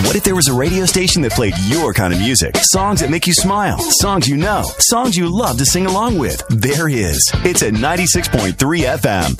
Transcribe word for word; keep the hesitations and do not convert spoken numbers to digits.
What if there was a radio station that played your kind of music? Songs that make you smile. Songs you know. Songs you love to sing along with. There is. It's at ninety-six point three F M.